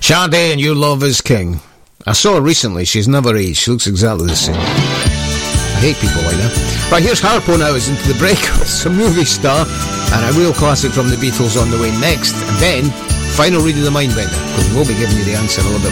Sade and Your Love Is King. I saw her recently. She's never aged. She looks exactly the same. I hate people like that. Right, here's Harpo now as into the break with some movie star and a real classic from the Beatles on the way next. And then, final read of the Mindbender, because we'll be giving you the answer a little bit